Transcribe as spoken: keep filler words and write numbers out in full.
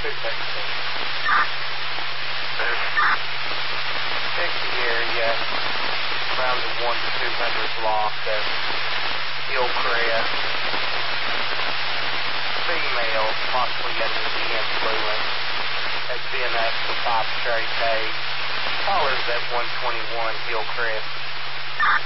two sixteen. Check the area around the one to two hundred block of Hillcrest. Female, possibly under the influence, has been up for five straight days. Callers at one twenty-one Hillcrest.